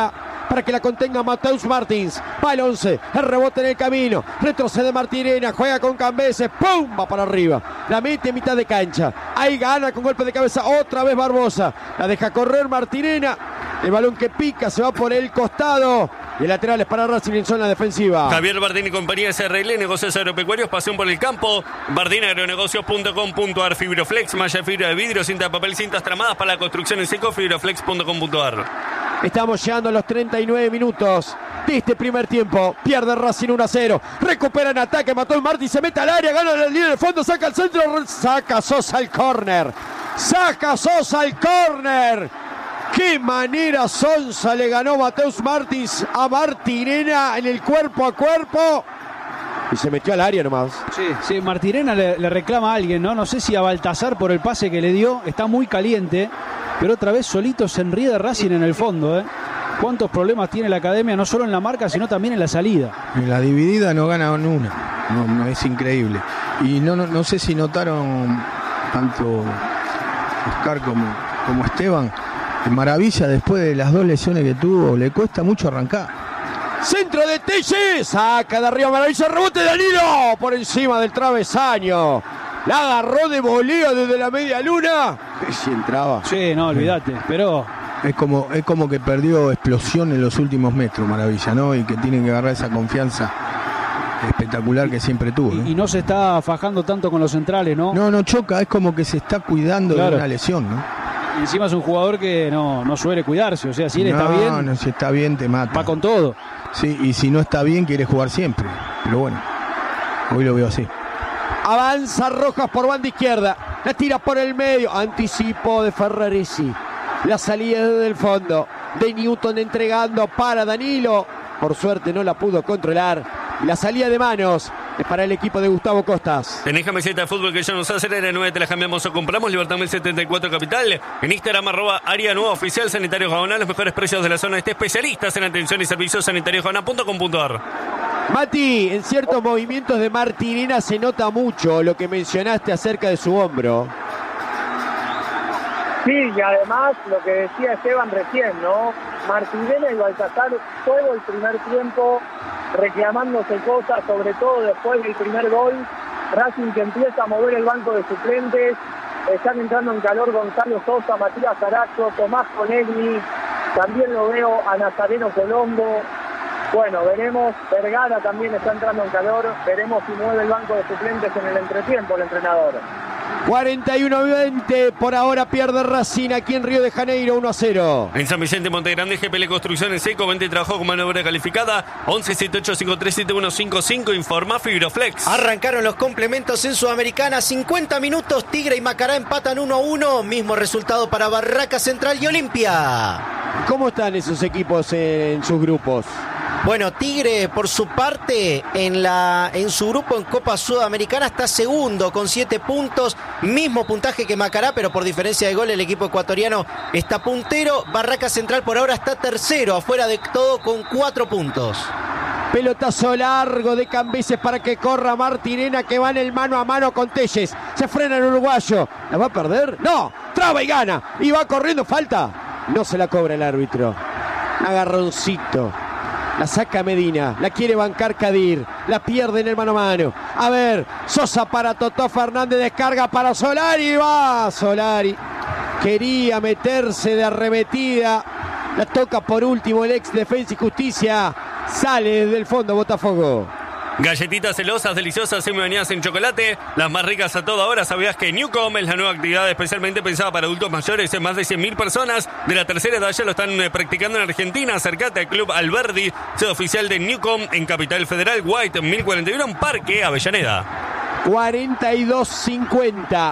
para que la contenga Mateus Martins. Va el once, el rebote en el camino, retrocede Martirena, juega con Cambeses, ¡pum! Va para arriba, la mete en mitad de cancha, ahí gana con golpe de cabeza otra vez Barbosa, la deja correr Martirena, el balón que pica se va por el costado. Y el lateral es para Racing en zona defensiva. Javier Bardín y compañía S R L, negocios agropecuarios, pasión por el campo. Bardín agronegocios punto com punto ar, Fibroflex, malla de fibra de vidrio, cinta de papel, cintas tramadas para la construcción en seco, fibroflex punto com punto ar. Estamos llegando a los treinta y nueve minutos de este primer tiempo. Pierde Racing uno a cero. Recupera en ataque, mató el Martí, se mete al área, gana la línea de fondo, saca el centro, saca Sosa al córner. Saca Sosa al córner. Qué manera Sonsa le ganó Mateus Martins a Martirena en el cuerpo a cuerpo. Y se metió al área nomás. Sí, sí, Martirena le, le reclama a alguien, ¿no? No sé si a Baltasar por el pase que le dio. Está muy caliente. Pero otra vez solito se enríe de Racing en el fondo, ¿eh? ¿Cuántos problemas tiene la academia? No solo en la marca, sino también en la salida. En la dividida no gana una. No, no, es increíble. Y no, no, no sé si notaron tanto Oscar como, como Esteban. Maravilla, después de las dos lesiones que tuvo, le cuesta mucho arrancar. Centro de Telle, saca de arriba Maravilla, rebote de Danilo por encima del travesaño. La agarró de voleo desde la media luna. Si entraba. Sí, no, olvídate, pero es como, es como que perdió explosión en los últimos metros, Maravilla, ¿no? Y que tiene que agarrar esa confianza espectacular que siempre tuvo, ¿no? Y, y no se está fajando tanto con los centrales, ¿no? No, no choca, es como que se está cuidando claro. de una lesión, ¿no? Y encima es un jugador que no, no suele cuidarse, o sea, si él no, está bien... No, si está bien te mata. Va con todo. Sí, y si no está bien quiere jugar siempre, pero bueno, hoy lo veo así. Avanza Rojas por banda izquierda, la tira por el medio, anticipo de Ferraresi, la salida desde el fondo de Newton entregando para Danilo, por suerte no la pudo controlar, la salida de manos es para el equipo de Gustavo Costas. Tenés camiseta de fútbol que ya nos hace R nueve, te la cambiamos o compramos. Libertad mil setenta y cuatro Capital. En Instagram, arroba área nueva oficial Sanitario Jabona. Los mejores precios de la zona. Este especialistas en atención y servicios sanitarios jabona punto com punto ar. Mati, en ciertos movimientos de Martirena se nota mucho lo que mencionaste acerca de su hombro. Sí, y además lo que decía Esteban recién, ¿no? Martirena y Baltasar todo el primer tiempo reclamándose cosas, sobre todo después del primer gol. Racing que empieza a mover el banco de suplentes, están entrando en calor Gonzalo Sosa, Matías Aracho, Tomás Conegni, también lo veo a Nazareno Colombo. Bueno, veremos, Vergara también está entrando en calor, veremos si mueve el banco de suplentes en el entretiempo el entrenador. cuarenta y uno veinte, por ahora pierde Racing aquí en Río de Janeiro, uno a cero. En San Vicente, Montegrande, G P L Construcción en seco, vende y trabajo con mano de obra calificada. once setenta y ocho cincuenta y tres setenta y uno cincuenta y cinco, informa Fibroflex. Arrancaron los complementos en Sudamericana, cincuenta minutos, Tigre y Macará empatan uno a uno, mismo resultado para Barraca Central y Olimpia. ¿Cómo están esos equipos en sus grupos? Bueno, Tigre, por su parte, en la en su grupo en Copa Sudamericana está segundo con siete puntos, mismo puntaje que Macará, pero por diferencia de gol el equipo ecuatoriano está puntero. Barraca Central por ahora está tercero, afuera de todo con cuatro puntos. Pelotazo largo de Cambeses para que corra Martirena, que va en el mano a mano con Telles. Se frena el uruguayo. ¿La va a perder? No, traba y gana. Y va corriendo, falta. No se la cobra el árbitro. Agarroncito. La saca Medina, la quiere bancar Kadir, la pierde en el mano a mano. A ver, Sosa para Totó Fernández, descarga para Solari, va Solari. Quería meterse de arremetida, la toca por último el ex Defensa y Justicia. Sale desde el fondo Botafogo. Galletitas celosas, deliciosas, semi bañadas en chocolate, las más ricas a toda hora. ¿Sabías que Newcom es la nueva actividad especialmente pensada para adultos mayores? Más de cien mil personas de la tercera edad ya lo están practicando en Argentina. Acércate al Club Alberdi, sede oficial de Newcom en Capital Federal, White mil cuarenta y uno, en Parque Avellaneda. cuarenta y dos cincuenta.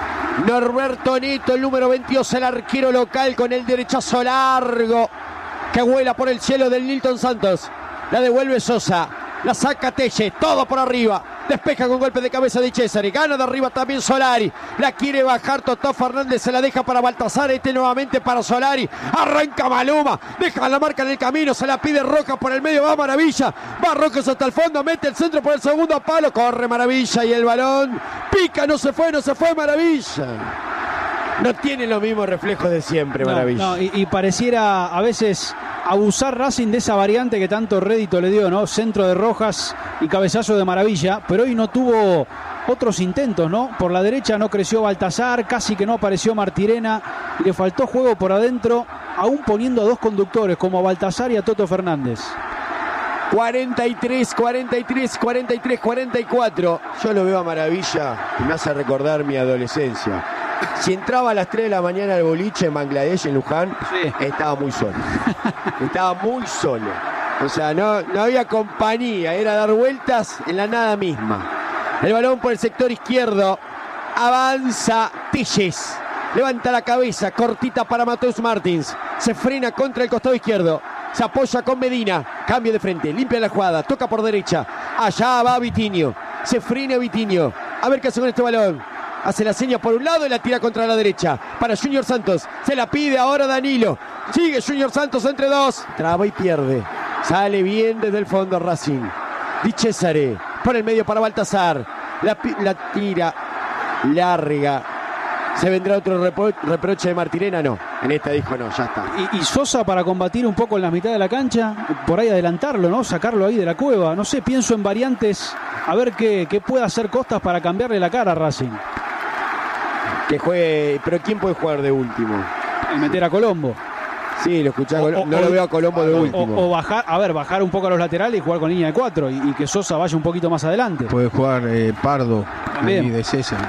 Norberto Neto, el número veintidós, el arquero local, con el derechazo largo que vuela por el cielo del Nilton Santos. La devuelve Sosa. La saca Telle, todo por arriba. Despeja con golpe de cabeza de Cesare. Gana de arriba también Solari. La quiere bajar Totó Fernández. Se la deja para Baltasar. Este nuevamente para Solari. Arranca Maluma. Deja la marca en el camino. Se la pide Rojas por el medio. Va Maravilla. Va Rojas hasta el fondo. Mete el centro por el segundo palo. Corre Maravilla y el balón pica. No se fue, no se fue Maravilla. No tiene los mismos reflejos de siempre, Maravilla. No, no, y, y pareciera a veces abusar Racing de esa variante que tanto rédito le dio, ¿no? Centro de Rojas y cabezazo de Maravilla, pero hoy no tuvo otros intentos, ¿no? Por la derecha no creció Baltasar, casi que no apareció Martirena y le faltó juego por adentro, aún poniendo a dos conductores como a Baltasar y a Toto Fernández. cuarenta y tres, cuarenta y tres, cuarenta y tres, cuarenta y cuatro. Yo lo veo a Maravilla y me hace recordar mi adolescencia. Si entraba a las tres de la mañana al boliche en Bangladesh, en Luján, sí, estaba muy solo. Estaba muy solo. O sea, no, no había compañía, era dar vueltas en la nada misma. El balón por el sector izquierdo. Avanza Telles. Levanta la cabeza, cortita para Mateus Martins. Se frena contra el costado izquierdo. Se apoya con Medina. Cambio de frente, limpia la jugada, toca por derecha. Allá va Vitinho. Se frena Vitinho. A ver qué hace con este balón. Hace la seña por un lado y la tira contra la derecha. Para Junior Santos. Se la pide ahora Danilo. Sigue Junior Santos entre dos. Traba y pierde. Sale bien desde el fondo Racing. Di Cesare. Por el medio para Baltasar. La, la tira larga. ¿Se vendrá otro repro reproche de Martirena? No. En esta dijo no, ya está. Y, y Sosa para combatir un poco en la mitad de la cancha. Por ahí adelantarlo, ¿no? Sacarlo ahí de la cueva. No sé, pienso en variantes. A ver qué, qué puede hacer Costas para cambiarle la cara a Racing. Que juegue, pero ¿quién puede jugar de último? Y meter a Colombo. Sí, lo escuché, no o, lo veo a Colombo de o, último. O, o bajar, a ver, bajar un poco a los laterales y jugar con línea de cuatro y, y que Sosa vaya un poquito más adelante. Puede jugar eh, Pardo y de César.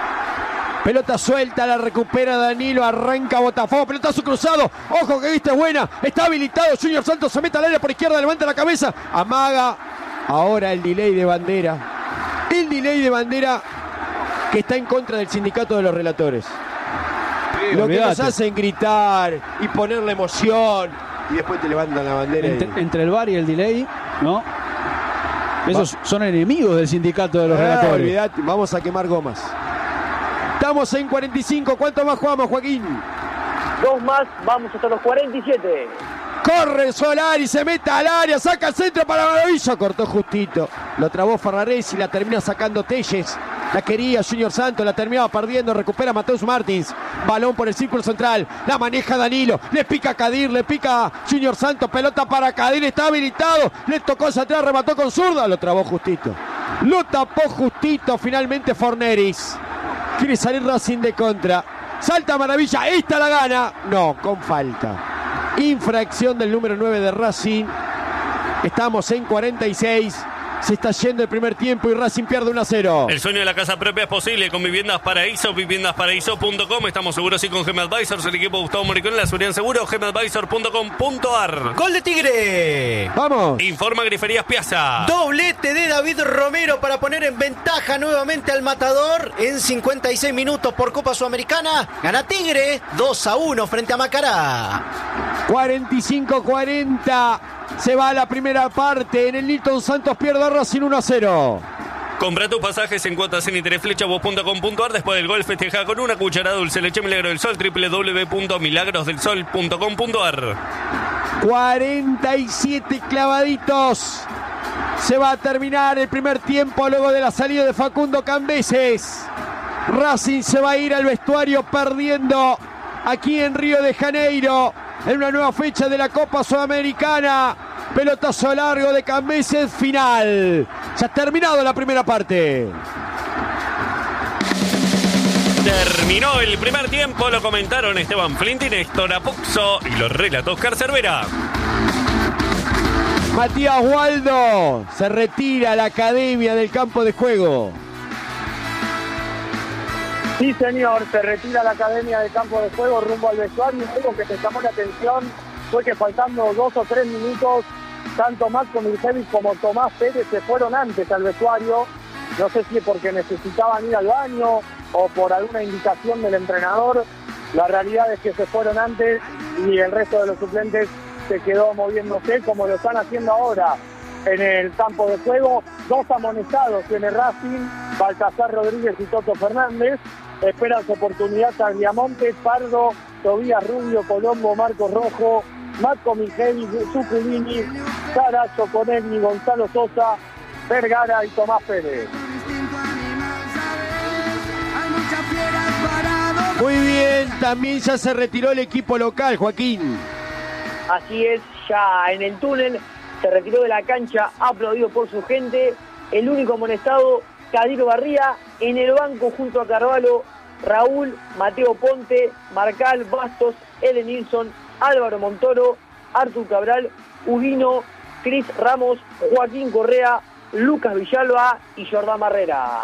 Pelota suelta, la recupera Danilo, arranca Botafogo, pelotazo cruzado, ojo que viste buena, está habilitado, Junior Santos se mete al área por izquierda, levanta la cabeza, amaga, ahora el delay de Bandera, el delay de Bandera que está en contra del sindicato de los relatores. Sí, lo olvidate. Que nos hacen gritar y ponerle emoción y después te levantan la bandera. Entre, y... entre el V A R y el delay, ¿no? Esos Va. son enemigos del sindicato de los eh, relatores. Olvidate, vamos a quemar gomas. Estamos en cuarenta y cinco, ¿cuánto más jugamos, Joaquín? Dos más, vamos hasta los cuarenta y siete. Corre Solari, se mete al área, saca el centro para Maravilla, cortó justito. Lo trabó Ferraresi, la termina sacando Telles. La quería Junior Santos, la terminaba perdiendo, recupera Mateus Martins. Balón por el círculo central, la maneja Danilo, le pica Kadir, le pica Junior Santos, pelota para Kadir, está habilitado, le tocó hacia atrás, remató con zurda, lo trabó justito. Lo tapó justito, finalmente Forneris. Quiere salir Racing de contra. Salta Maravilla, esta la gana. No, con falta. Infracción del número nueve de Racing. Estamos en cuarenta y seis. Se está yendo el primer tiempo y Racing pierde uno a cero. El sueño de la casa propia es posible con Viviendas Paraíso, viviendas paraíso punto com. Estamos seguros y con Gem Advisors, el equipo Gustavo Moricón, la seguridad en seguro, gem advisor punto com punto ar. ¡Gol de Tigre! ¡Vamos! Informa Griferías Piazza. Doblete de David Romero para poner en ventaja nuevamente al Matador en cincuenta y seis minutos por Copa Sudamericana. Gana Tigre dos a uno frente a Macará. cuarenta y cinco cuarenta. Se va a la primera parte. En el Nilton Santos pierde a Racing uno a cero. Compra tus pasajes en cuotas sin interés flechavoz punto com punto ar. Después del gol festeja con una cucharada dulce leche Milagro del Sol. doble u doble u doble u punto milagros del sol punto com punto ar. cuarenta y siete clavaditos. Se va a terminar el primer tiempo luego de la salida de Facundo Cambeses. Racing se va a ir al vestuario perdiendo aquí en Río de Janeiro en una nueva fecha de la Copa Sudamericana. Pelotazo largo de Cambeses, final. Se ha terminado la primera parte. Terminó el primer tiempo, lo comentaron Esteban Flint y Néstor Apoxo y lo relató Oscar Cervera. Matías Waldo se retira a la academia del campo de juego. Sí, señor, se retira la academia de campo de juego rumbo al vestuario. Y algo que te llamó la atención fue que faltando dos o tres minutos, tanto Maxo Miljevic como Tomás Pérez se fueron antes al vestuario. No sé si es porque necesitaban ir al baño o por alguna indicación del entrenador. La realidad es que se fueron antes y el resto de los suplentes se quedó moviéndose como lo están haciendo ahora en el campo de juego. Dos amonestados tiene Racing, Baltasar Rodríguez y Toto Fernández. Esperan su oportunidad Tagliamonte, Pardo, Tobías Rubio, Colombo, Marcos Rojo, Marco Miljevic, Zuculini, Saracho, Conegni, Gonzalo Sosa, Vergara y Tomás Pérez. Muy bien, también ya se retiró el equipo local, Joaquín. Así es, ya en el túnel, se retiró de la cancha aplaudido por su gente. El único amonestado, Cadiro Barría, en el banco junto a Carvalho, Raúl, Mateo Ponte, Marcal, Bastos, Eden Nilsson, Álvaro Montoro, Artur Cabral, Ugino, Cris Ramos, Joaquín Correa, Lucas Villalba y Jordán Barrera.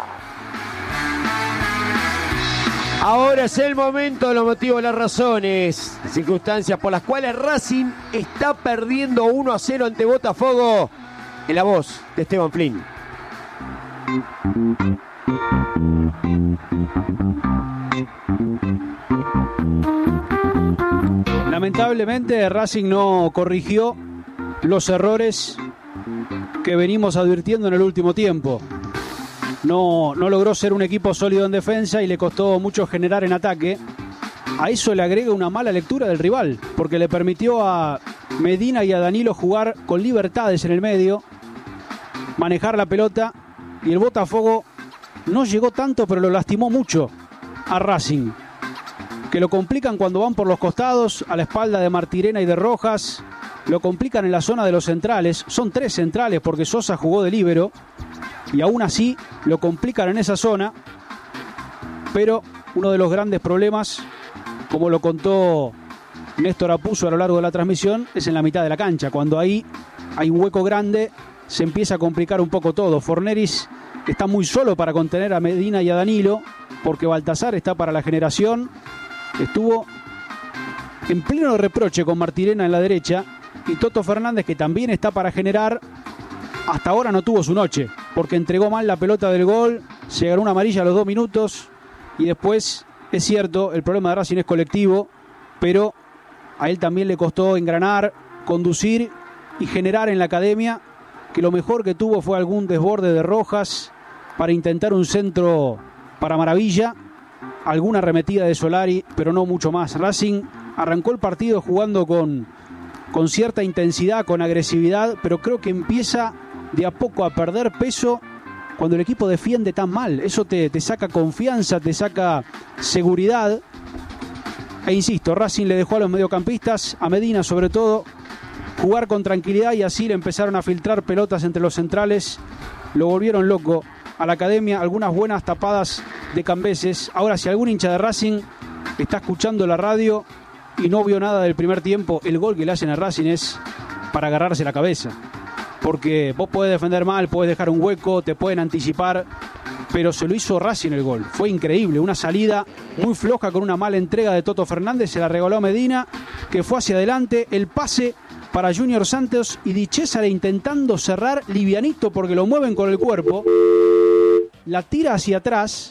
Ahora es el momento, los motivos, las razones, circunstancias por las cuales Racing está perdiendo uno a cero ante Botafogo. En la voz de Esteban Flynn. Lamentablemente Racing no corrigió los errores que venimos advirtiendo en el último tiempo. No, no logró ser un equipo sólido en defensa y le costó mucho generar en ataque. A eso le agrega una mala lectura del rival, porque le permitió a Medina y a Danilo jugar con libertades en el medio, manejar la pelota, y el Botafogo no llegó tanto, pero lo lastimó mucho a Racing, que lo complican cuando van por los costados, a la espalda de Martirena y de Rojas, lo complican en la zona de los centrales, son tres centrales porque Sosa jugó de líbero, y aún así lo complican en esa zona. Pero uno de los grandes problemas, como lo contó Néstor Apuzzo a lo largo de la transmisión, es en la mitad de la cancha. Cuando ahí hay un hueco grande, se empieza a complicar un poco todo. Forneris está muy solo para contener a Medina y a Danilo, porque Baltazar está para la generación. Estuvo en pleno reproche con Martirena en la derecha, y Toto Fernández, que también está para generar, hasta ahora no tuvo su noche, porque entregó mal la pelota del gol, se ganó una amarilla a los dos minutos, y después, es cierto, el problema de Racing es colectivo, pero a él también le costó engranar, conducir y generar en la academia, que lo mejor que tuvo fue algún desborde de Rojas para intentar un centro para Maravilla, alguna arremetida de Solari, pero no mucho más. Racing arrancó el partido jugando con, con cierta intensidad, con agresividad, pero creo que empieza de a poco a perder peso cuando el equipo defiende tan mal. Eso te, te saca confianza, te saca seguridad. E insisto, Racing le dejó a los mediocampistas, a Medina sobre todo, jugar con tranquilidad, y así le empezaron a filtrar pelotas entre los centrales. Lo volvieron loco a la academia, algunas buenas tapadas de Cambeses. Ahora, si algún hincha de Racing está escuchando la radio y no vio nada del primer tiempo, el gol que le hacen a Racing es para agarrarse la cabeza. Porque vos podés defender mal, podés dejar un hueco, te pueden anticipar, pero se lo hizo Racing el gol. Fue increíble, una salida muy floja con una mala entrega de Toto Fernández, se la regaló a Medina, que fue hacia adelante, el pase para Junior Santos y Di Cesare intentando cerrar livianito porque lo mueven con el cuerpo, la tira hacia atrás,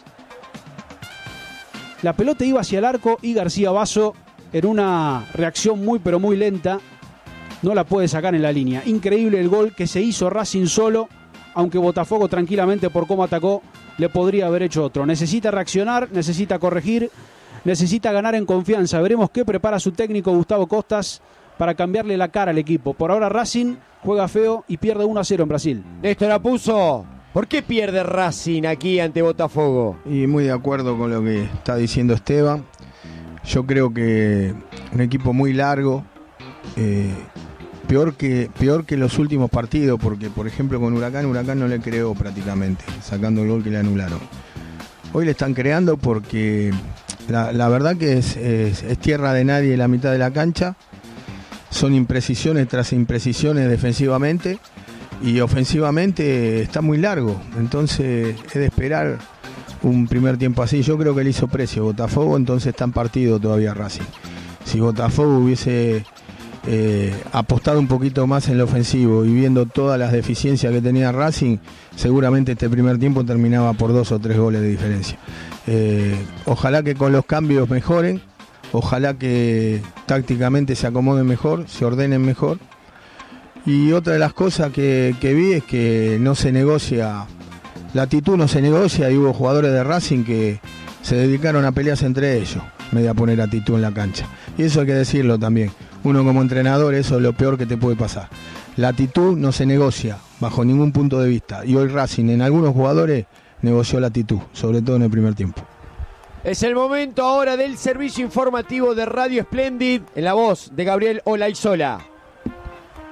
la pelota iba hacia el arco y García Basso, en una reacción muy pero muy lenta, no la puede sacar en la línea. Increíble el gol que se hizo Racing solo, aunque Botafogo tranquilamente por cómo atacó le podría haber hecho otro. Necesita reaccionar, necesita corregir, necesita ganar en confianza. Veremos qué prepara su técnico Gustavo Costas para cambiarle la cara al equipo. Por ahora Racing juega feo y pierde uno a cero en Brasil. Néstor Apuzzo, ¿por qué pierde Racing aquí ante Botafogo? Y muy de acuerdo con lo que está diciendo Esteban. Yo creo que un equipo muy largo, eh, peor que, peor que los últimos partidos, porque por ejemplo con Huracán, Huracán no le creó prácticamente, sacando el gol que le anularon. Hoy le están creando porque la, la verdad que es, es, es tierra de nadie en la mitad de la cancha. Son imprecisiones tras imprecisiones defensivamente, y ofensivamente está muy largo. Entonces es de esperar un primer tiempo así. Yo creo que le hizo precio Botafogo, entonces está en partido todavía Racing. Si Botafogo hubiese eh, apostado un poquito más en lo ofensivo y viendo todas las deficiencias que tenía Racing, seguramente este primer tiempo terminaba por dos o tres goles de diferencia. Eh, ojalá que con los cambios mejoren, ojalá que tácticamente se acomoden mejor, se ordenen mejor. Y otra de las cosas que, que vi es que no se negocia, la actitud no se negocia, y hubo jugadores de Racing que se dedicaron a pelearse entre ellos, en vez de a poner actitud en la cancha. Y eso hay que decirlo también. Uno como entrenador, eso es lo peor que te puede pasar. La actitud no se negocia bajo ningún punto de vista. Y hoy Racing en algunos jugadores negoció la actitud, sobre todo en el primer tiempo. Es el momento ahora del servicio informativo de Radio Splendid en la voz de Gabriel Olaizola.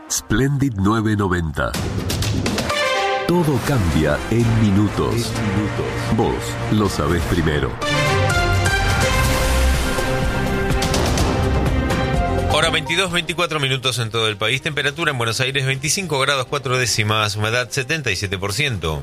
Splendid nueve noventa. Todo cambia en minutos. Vos lo sabés primero. Hora veintidós, veinticuatro minutos en todo el país. Temperatura en Buenos Aires veinticinco grados cuatro décimas. Humedad setenta y siete por ciento.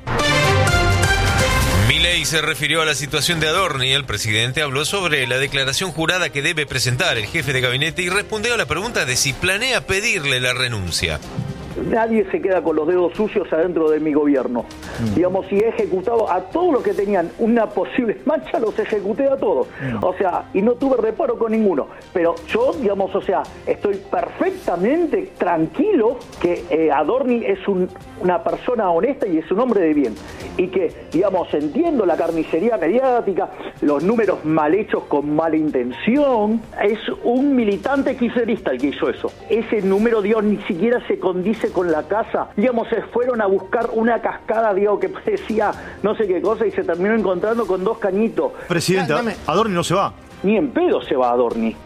Milei se refirió a la situación de Adorni. El presidente habló sobre la declaración jurada que debe presentar el jefe de gabinete y respondió a la pregunta de si planea pedirle la renuncia. Nadie se queda con los dedos sucios adentro de mi gobierno. Mm. Digamos, si he ejecutado a todos los que tenían una posible mancha, los ejecuté a todos. Mm. O sea, y no tuve reparo con ninguno. Pero yo, digamos, o sea, estoy perfectamente tranquilo que eh, Adorni es un, una persona honesta y es un hombre de bien. Y que, digamos, entiendo la carnicería mediática, los números mal hechos con mala intención. Es un militante kirchnerista el que hizo eso. Ese número, Dios, ni siquiera se condice con la casa, digamos, se fueron a buscar una cascada, digo, que parecía no sé qué cosa y se terminó encontrando con dos cañitos. Presidente, Dame. Adorni no se va. Ni en pedo se va Adorni.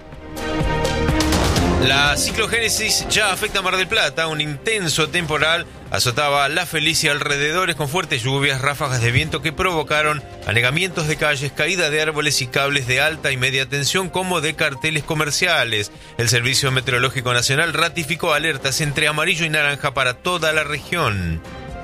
La ciclogénesis ya afecta a Mar del Plata. Un intenso temporal azotaba La Felicia y alrededores con fuertes lluvias, ráfagas de viento que provocaron anegamientos de calles, caída de árboles y cables de alta y media tensión como de carteles comerciales. El Servicio Meteorológico Nacional ratificó alertas entre amarillo y naranja para toda la región.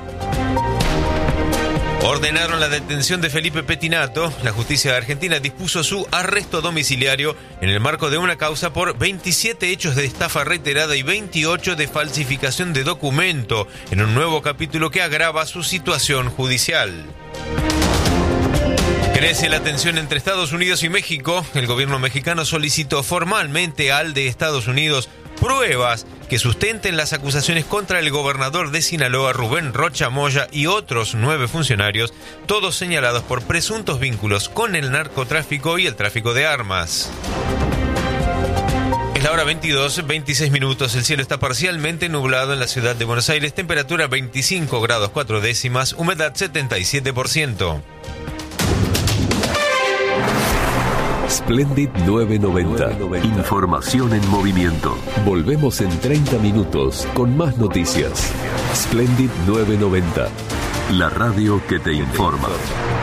Ordenaron la detención de Felipe Pettinato. La justicia de Argentina dispuso su arresto domiciliario en el marco de una causa por veintisiete hechos de estafa reiterada y veintiocho de falsificación de documento, en un nuevo capítulo que agrava su situación judicial. Crece la tensión entre Estados Unidos y México. El gobierno mexicano solicitó formalmente al de Estados Unidos pruebas que sustenten las acusaciones contra el gobernador de Sinaloa, Rubén Rocha Moya, y otros nueve funcionarios, todos señalados por presuntos vínculos con el narcotráfico y el tráfico de armas. Es la hora veintidós, veintiséis minutos. El cielo está parcialmente nublado en la ciudad de Buenos Aires. Temperatura veinticinco grados cuatro décimas. Humedad setenta y siete por ciento. Splendid nueve noventa. Información en movimiento. Volvemos en treinta minutos con más noticias. Splendid nueve noventa. La radio que te informa.